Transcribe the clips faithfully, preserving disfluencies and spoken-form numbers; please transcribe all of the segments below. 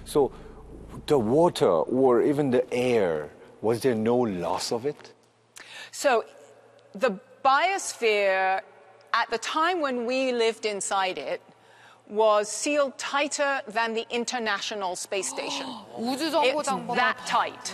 So the water or even the air, was there no loss of it? So the biosphere, at the time when we lived inside it, was sealed tighter than the International Space Station. It's that tight.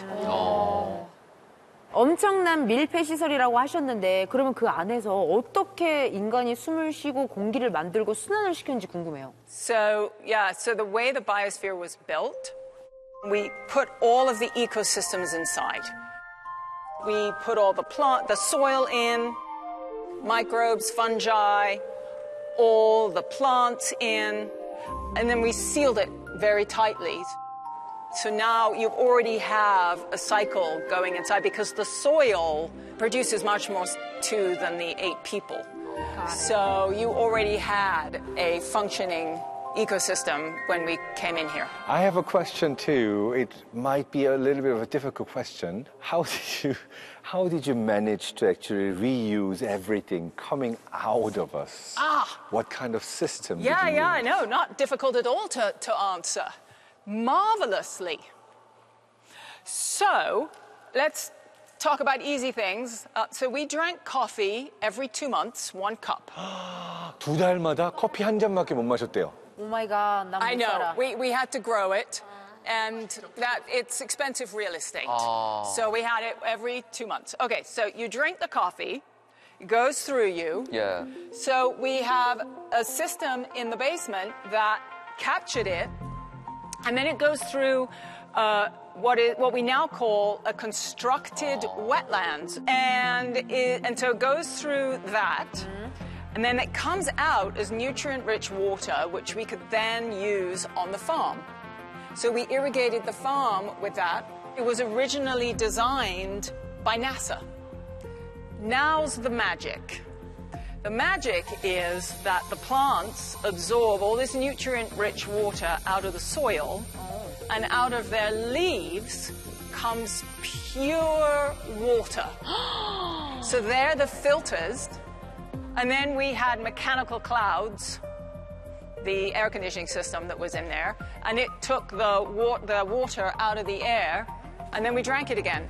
엄청난 밀폐 시설이라고 하셨는데 그러면 그 안에서 어떻게 인간이 숨을 쉬고 공기를 만들고 순환을 시켰는지 궁금해요. So, yeah, so the way the biosphere was built, we put all of the ecosystems inside. We put all the plant, the soil in, microbes, fungi, all the plants in, and then we sealed it very tightly. So now you already have a cycle going inside because the soil produces much more C O two than the eight people. So you already had a functioning ecosystem when we came in here. I have a question too. It might be a little bit of a difficult question. How did you, how did you manage to actually reuse everything coming out of us? Ah. What kind of system Yeah, did you yeah, I use? know. Not difficult at all to, to answer. Marvelously. So let's talk about easy things. Uh, so we drank coffee every two months, one cup. 두 달마다 커피 한 잔밖에 못 마셨대요. 오 마이 갓, 난 I 못 know. 살아. We, we had to grow it, and that it's expensive real estate. So we had it every two months. Okay, so you drink the coffee, it goes through you. Yeah. So we have a system in the basement that captured it, and then it goes through uh, what is what we now call a constructed wetlands, and it, and so it goes through that. And then it comes out as nutrient-rich water, which we could then use on the farm. So we irrigated the farm with that. It was originally designed by NASA. Now's the magic. The magic is that the plants absorb all this nutrient-rich water out of the soil, and out of their leaves comes pure water. So they're the filters. And then we had mechanical clouds, the air conditioning system that was in there, and it took the, wa the water out of the air, and then we drank it again.